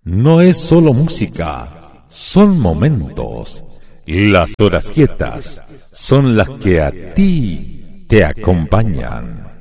no es solo música, son momentos. Las horas quietas son las que a ti te acompañan.